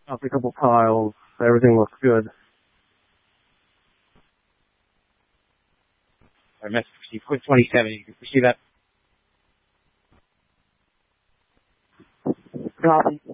Up a couple piles. Everything looks good. I message received. Quick 27. You can see that? Copy.